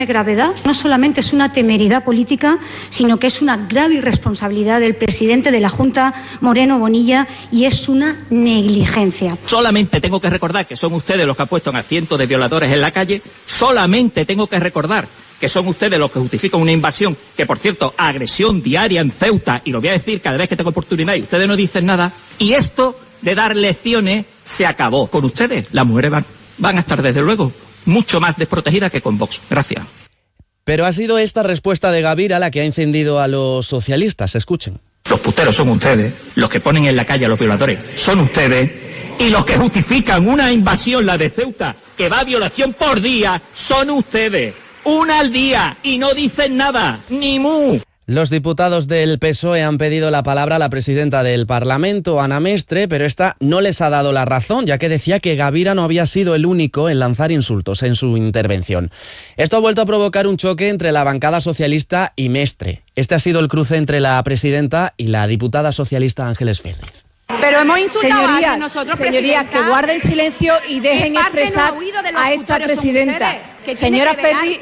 Gravedad no solamente es una temeridad política, sino que es una grave irresponsabilidad del presidente de la Junta, Moreno Bonilla, y es una negligencia. Solamente tengo que recordar que son ustedes los que han puesto a cientos de violadores en la calle. Solamente tengo que recordar que son ustedes los que justifican una invasión, que por cierto, agresión diaria en Ceuta, y lo voy a decir cada vez que tengo oportunidad y ustedes no dicen nada. Y esto de dar lecciones se acabó. Con ustedes las mujeres van a estar desde luego mucho más desprotegida que con Vox. Gracias. Pero ha sido esta respuesta de Gavira la que ha encendido a los socialistas. Escuchen. Los puteros son ustedes, los que ponen en la calle a los violadores son ustedes, y los que justifican una invasión, la de Ceuta, que va a violación por día, son ustedes. Una al día, y no dicen nada, ni mu. Los diputados del PSOE han pedido la palabra a la presidenta del Parlamento, Ana Mestre, pero esta no les ha dado la razón, ya que decía que Gavira no había sido el único en lanzar insultos en su intervención. Esto ha vuelto a provocar un choque entre la bancada socialista y Mestre. Este ha sido el cruce entre la presidenta y la diputada socialista Ángeles Férriz. Pero hemos insultado a nosotros, señorías, que guarden silencio y dejen expresar a esta presidenta. Señora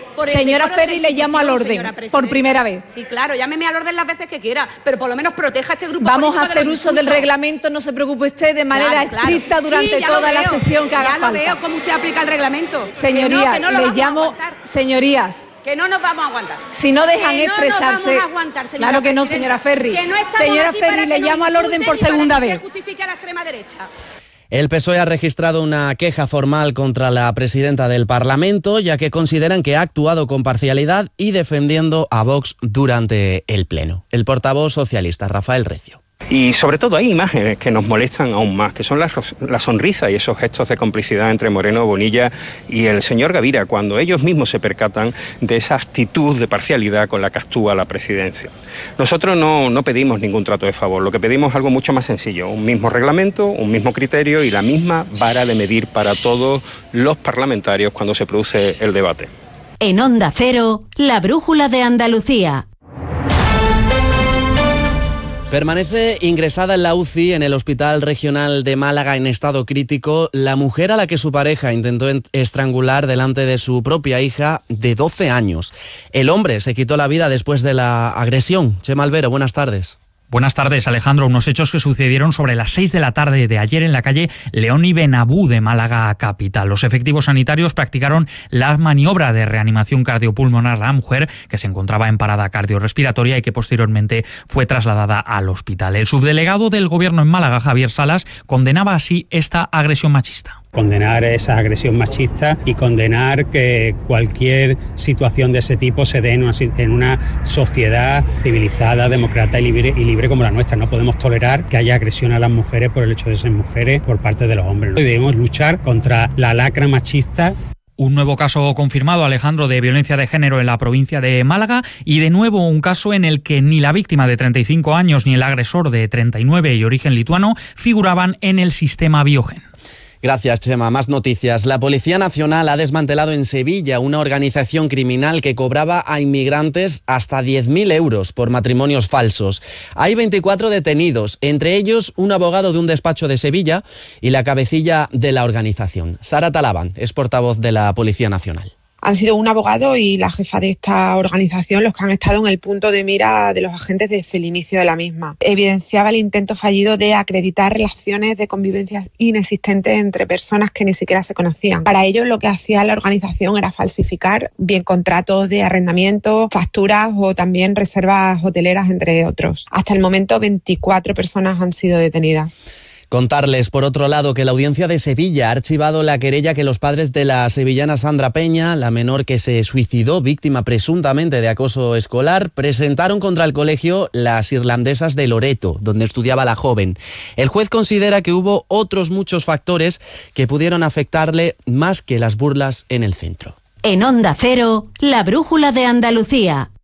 Ferri, le llamo al orden por primera vez. Sí, claro, llámeme al orden las veces que quiera, pero por lo menos proteja a este grupo. Vamos a hacer uso del reglamento, no se preocupe usted, de manera estricta durante toda la sesión que haga falta. Ya lo veo cómo usted aplica el reglamento. Señorías, les llamo, señorías. Que no nos vamos a aguantar. Si no dejan expresarse. No nos vamos a aguantar, claro que no, señora Ferri. Señora Ferri, le llamo al orden por segunda vez. Justifique a la extrema derecha. El PSOE ha registrado una queja formal contra la presidenta del Parlamento, ya que consideran que ha actuado con parcialidad y defendiendo a Vox durante el Pleno. El portavoz socialista, Rafael Recio. Y sobre todo hay imágenes que nos molestan aún más, que son la sonrisa y esos gestos de complicidad entre Moreno Bonilla y el señor Gavira, cuando ellos mismos se percatan de esa actitud de parcialidad con la que actúa la presidencia. Nosotros no pedimos ningún trato de favor, lo que pedimos es algo mucho más sencillo, un mismo reglamento, un mismo criterio y la misma vara de medir para todos los parlamentarios cuando se produce el debate. En Onda Cero, la brújula de Andalucía. Permanece ingresada en la UCI en el Hospital Regional de Málaga en estado crítico la mujer a la que su pareja intentó estrangular delante de su propia hija de 12 años. El hombre se quitó la vida después de la agresión. Chema Albero, buenas tardes. Buenas tardes, Alejandro. Unos hechos que sucedieron sobre las 6 de la tarde de ayer en la calle León y Benabú de Málaga capital. Los efectivos sanitarios practicaron la maniobra de reanimación cardiopulmonar a la mujer, que se encontraba en parada cardiorrespiratoria y que posteriormente fue trasladada al hospital. El subdelegado del Gobierno en Málaga, Javier Salas, condenaba así esta agresión machista. Condenar esa agresión machista y condenar que cualquier situación de ese tipo se dé en una sociedad civilizada, demócrata y libre como la nuestra. No podemos tolerar que haya agresión a las mujeres por el hecho de ser mujeres por parte de los hombres. Y debemos luchar contra la lacra machista. Un nuevo caso confirmado, Alejandro, de violencia de género en la provincia de Málaga y de nuevo un caso en el que ni la víctima de 35 años ni el agresor de 39 y origen lituano figuraban en el sistema Biogen. Gracias, Chema. Más noticias. La Policía Nacional ha desmantelado en Sevilla una organización criminal que cobraba a inmigrantes hasta 10.000 euros por matrimonios falsos. Hay 24 detenidos, entre ellos un abogado de un despacho de Sevilla y la cabecilla de la organización. Sara Talabán es portavoz de la Policía Nacional. Han sido un abogado y la jefa de esta organización los que han estado en el punto de mira de los agentes desde el inicio de la misma. Evidenciaba el intento fallido de acreditar relaciones de convivencia inexistentes entre personas que ni siquiera se conocían. Para ello, lo que hacía la organización era falsificar bien contratos de arrendamiento, facturas o también reservas hoteleras, entre otros. Hasta el momento, 24 personas han sido detenidas. Contarles, por otro lado, que la Audiencia de Sevilla ha archivado la querella que los padres de la sevillana Sandra Peña, la menor que se suicidó víctima presuntamente de acoso escolar, presentaron contra el colegio Las Irlandesas de Loreto, donde estudiaba la joven. El juez considera que hubo otros muchos factores que pudieron afectarle más que las burlas en el centro. En Onda Cero, la brújula de Andalucía.